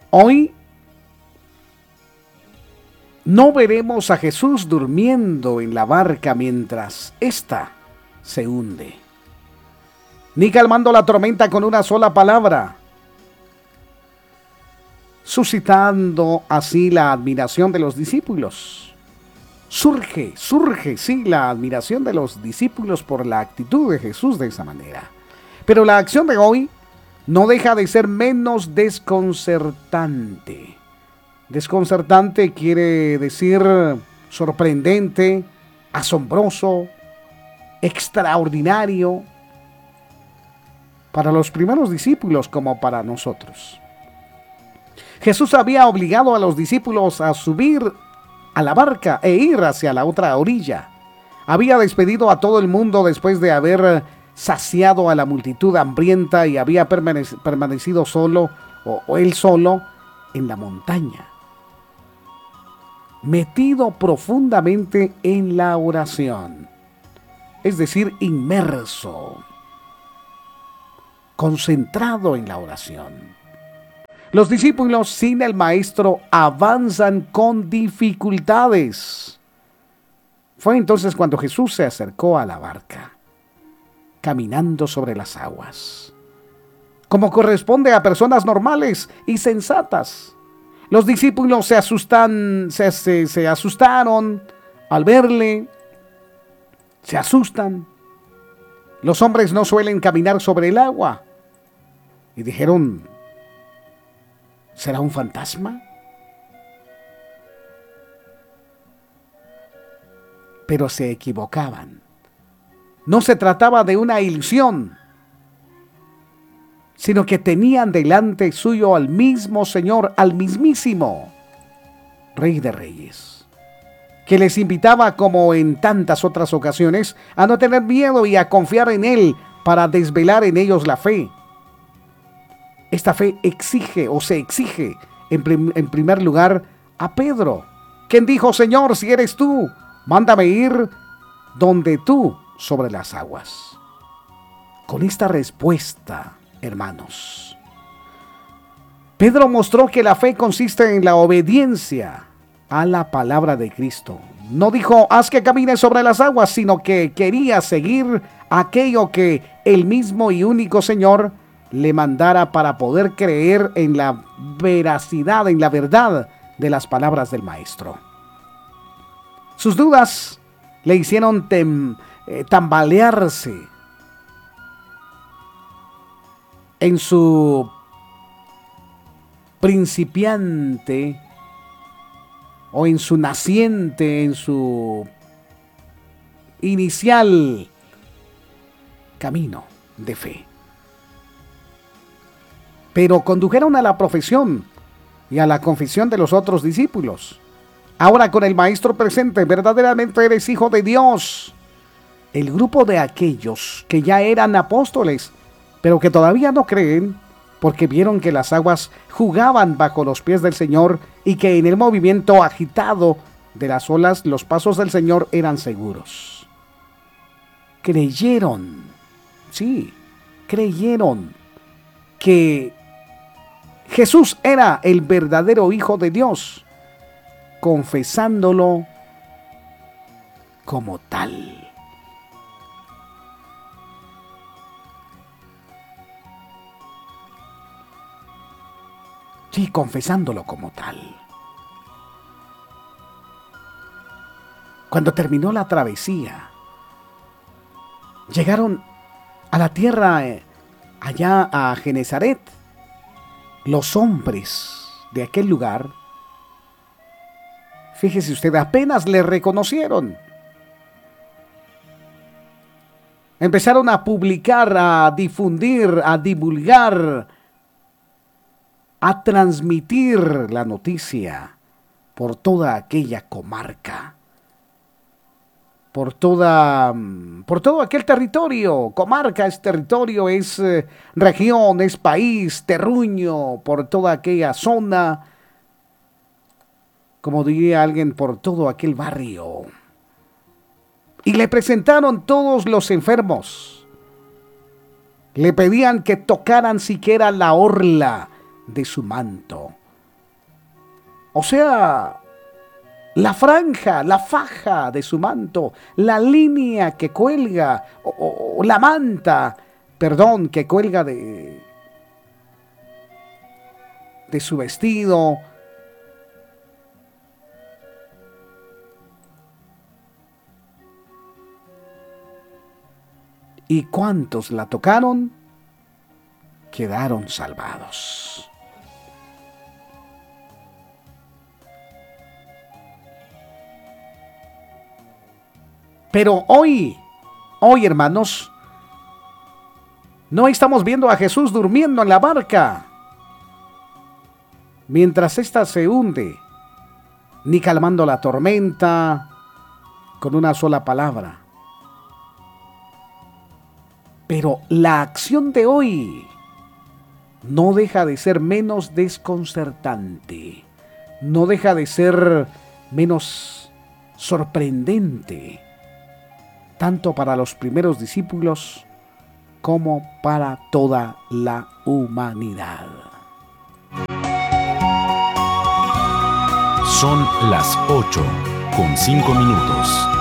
Hoy no veremos a Jesús durmiendo en la barca mientras ésta se hunde, ni calmando la tormenta con una sola palabra, suscitando así la admiración de los discípulos. Surge, sí, la admiración de los discípulos por la actitud de Jesús de esa manera. Pero la acción de hoy no deja de ser menos desconcertante. Desconcertante quiere decir sorprendente, asombroso, extraordinario, para los primeros discípulos como para nosotros. Jesús había obligado a los discípulos a subir a la barca e ir hacia la otra orilla. Había despedido a todo el mundo después de haber saciado a la multitud hambrienta y había permanecido solo, o él solo, en la montaña, metido profundamente en la oración, es decir, inmerso, concentrado en la oración. Los discípulos sin el maestro avanzan con dificultades. Fue entonces cuando Jesús se acercó a la barca, caminando sobre las aguas, como corresponde a personas normales y sensatas. Los discípulos se asustaron al verle, se asustan. Los hombres no suelen caminar sobre el agua. Y dijeron, ¿será un fantasma? Pero se equivocaban. No se trataba de una ilusión, sino que tenían delante suyo al mismo Señor, al mismísimo Rey de Reyes, que les invitaba, como en tantas otras ocasiones, a no tener miedo y a confiar en Él para desvelar en ellos la fe. Esta fe se exige en primer lugar a Pedro, quien dijo, Señor, si eres tú, mándame ir donde tú sobre las aguas. Con esta respuesta, hermanos, Pedro mostró que la fe consiste en la obediencia a la palabra de Cristo. No dijo, haz que camine sobre las aguas, sino que quería seguir aquello que el mismo y único Señor le mandara para poder creer en la veracidad, en la verdad de las palabras del Maestro. Sus dudas le hicieron tambalearse en su principiante o en su naciente, en su inicial camino de fe. Pero condujeron a la profesión y a la confesión de los otros discípulos. Ahora con el Maestro presente, verdaderamente eres Hijo de Dios. El grupo de aquellos que ya eran apóstoles, pero que todavía no creen, porque vieron que las aguas jugaban bajo los pies del Señor y que en el movimiento agitado de las olas los pasos del Señor eran seguros. Creyeron que Jesús era el verdadero Hijo de Dios, confesándolo como tal. Sí, confesándolo como tal. Cuando terminó la travesía, llegaron a la tierra, allá a Genezaret. Los hombres de aquel lugar, fíjese usted, apenas le reconocieron. Empezaron a publicar, a difundir, a divulgar, a transmitir la noticia por toda aquella comarca, por todo aquel territorio. Comarca es territorio, es región, es país, terruño, por toda aquella zona, como diría alguien, por todo aquel barrio. Y le presentaron todos los enfermos. Le pedían que tocaran siquiera la orla de su manto. O sea, la franja, la faja de su manto, la línea que cuelga, o la manta, perdón, que cuelga de su vestido. ¿Y cuántos la tocaron? Quedaron salvados. Pero hoy, hermanos, no estamos viendo a Jesús durmiendo en la barca mientras ésta se hunde, ni calmando la tormenta con una sola palabra. Pero la acción de hoy no deja de ser menos desconcertante, no deja de ser menos sorprendente, tanto para los primeros discípulos como para toda la humanidad. Son las 8:05.